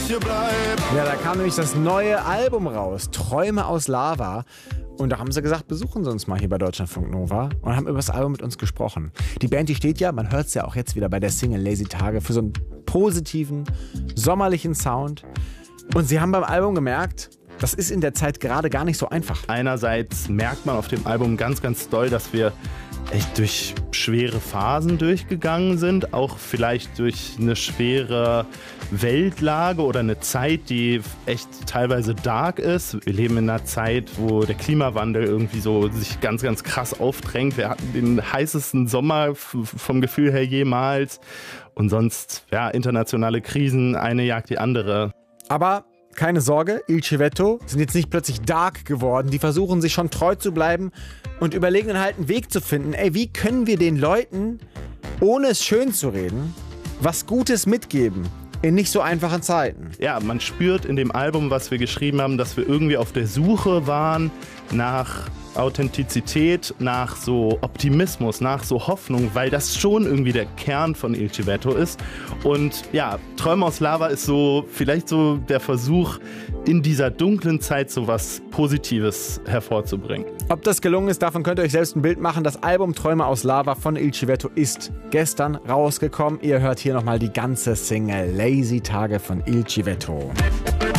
hier bleib. Ja, da kam nämlich das neue Album raus, Träume aus Lava. Und da haben sie gesagt, besuchen Sie uns mal hier bei Deutschlandfunk Nova und haben über das Album mit uns gesprochen. Die Band, die steht ja, man hört es ja auch jetzt wieder bei der Single Lazy Tage, für so einen positiven, sommerlichen Sound. Und sie haben beim Album gemerkt, das ist in der Zeit gerade gar nicht so einfach. Einerseits merkt man auf dem Album ganz, ganz doll, dass wir echt durch schwere Phasen durchgegangen sind, auch vielleicht durch eine schwere Weltlage oder eine Zeit, die echt teilweise dark ist. Wir leben in einer Zeit, wo der Klimawandel irgendwie so sich ganz, ganz krass aufdrängt. Wir hatten den heißesten Sommer vom Gefühl her jemals und sonst, ja, internationale Krisen, eine jagt die andere. Aber keine Sorge, Il Civetto sind jetzt nicht plötzlich dark geworden. Die versuchen sich schon treu zu bleiben und überlegen dann halt einen Weg zu finden. Ey, wie können wir den Leuten, ohne es schön zu reden, was Gutes mitgeben in nicht so einfachen Zeiten? Ja, man spürt in dem Album, was wir geschrieben haben, dass wir irgendwie auf der Suche waren nach Authentizität, nach so Optimismus, nach so Hoffnung, weil das schon irgendwie der Kern von Il Civetto ist. Und ja, Träume aus Lava ist so vielleicht so der Versuch, in dieser dunklen Zeit so was Positives hervorzubringen. Ob das gelungen ist, davon könnt ihr euch selbst ein Bild machen. Das Album Träume aus Lava von Il Civetto ist gestern rausgekommen. Ihr hört hier nochmal die ganze Single Lazy Tage von Il Civetto.